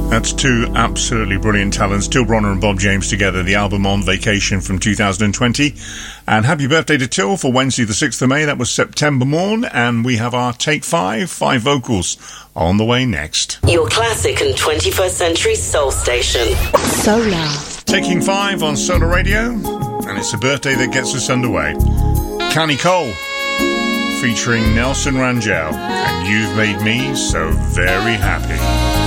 That's two absolutely brilliant talents, Till Bronner and Bob James together, the album On Vacation from 2020. And happy birthday to Till for Wednesday the 6th of May, that was September Morn, and we have our Take 5 vocals on the way next. Your classic and 21st century soul station. Solar. Taking 5 on Solar Radio, and it's a birthday that gets us underway. Canny Cole, featuring Nelson Rangel, and You've Made Me So Very Happy.